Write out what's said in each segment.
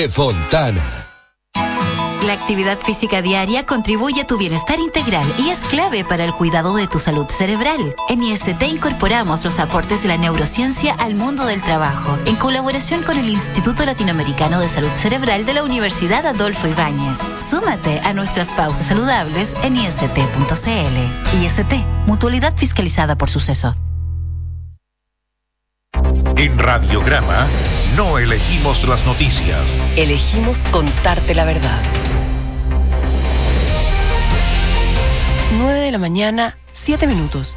Fontana. La actividad física diaria contribuye a tu bienestar integral y es clave para el cuidado de tu salud cerebral. En IST incorporamos los aportes de la neurociencia al mundo del trabajo, en colaboración con el Instituto Latinoamericano de Salud Cerebral de la Universidad Adolfo Ibáñez. Súmate a nuestras pausas saludables en ist.cl. IST, mutualidad fiscalizada por Suceso. En Radiograma no elegimos las noticias. Elegimos contarte la verdad. 9 de la mañana, 7 minutos.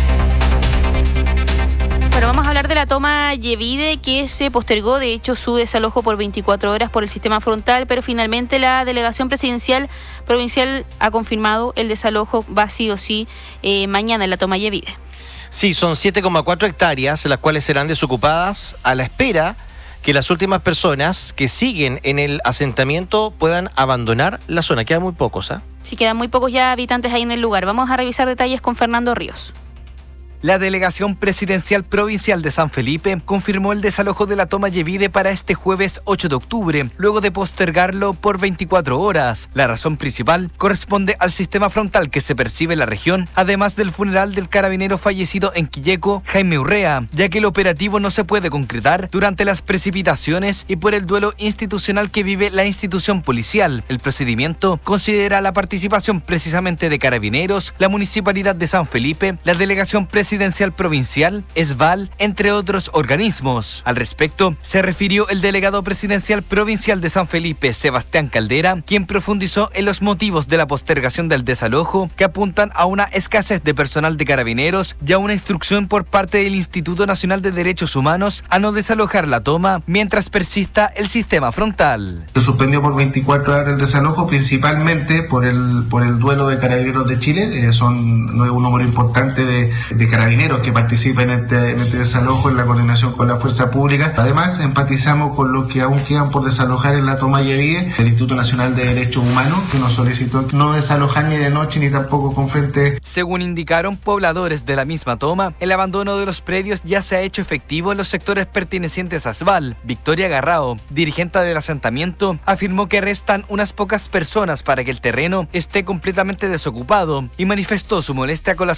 Bueno, vamos a hablar de la toma Yevide, que se postergó, de hecho, su desalojo por 24 horas por el sistema frontal, pero finalmente la delegación presidencial provincial ha confirmado el desalojo, va sí o sí mañana en la toma Yevide. Sí, son 7,4 hectáreas, las cuales serán desocupadas a la espera que las últimas personas que siguen en el asentamiento puedan abandonar la zona. Quedan muy pocos, ¿ah? Sí, quedan muy pocos ya habitantes ahí en el lugar. Vamos a revisar detalles con Fernando Ríos. La Delegación Presidencial Provincial de San Felipe confirmó el desalojo de la toma Yevide para este jueves 8 de octubre, luego de postergarlo por 24 horas. La razón principal corresponde al sistema frontal que se percibe en la región, además del funeral del carabinero fallecido en Quilleco, Jaime Urrea, ya que el operativo no se puede concretar durante las precipitaciones y por el duelo institucional que vive la institución policial. El procedimiento considera la participación precisamente de carabineros, la Municipalidad de San Felipe, la Delegación Presidencial Provincial, ESVAL, entre otros organismos. Al respecto, se refirió el delegado presidencial provincial de San Felipe, Sebastián Caldera, quien profundizó en los motivos de la postergación del desalojo, que apuntan a una escasez de personal de carabineros y a una instrucción por parte del Instituto Nacional de Derechos Humanos a no desalojar la toma mientras persista el sistema frontal. Se suspendió por 24 horas el desalojo, principalmente por el duelo de Carabineros de Chile. Son un número importante de carabineros que participan en este desalojo en la coordinación con la fuerza pública. Además, empatizamos con lo que aún quedan por desalojar en la toma Yevide, el Instituto Nacional de Derechos Humanos, que nos solicitó no desalojar ni de noche ni tampoco con frente. Según indicaron pobladores de la misma toma, el abandono de los predios ya se ha hecho efectivo en los sectores pertenecientes a ESVAL. Victoria Garrao, dirigente del asentamiento, afirmó que restan unas pocas personas para que el terreno esté completamente desocupado y manifestó su molestia con la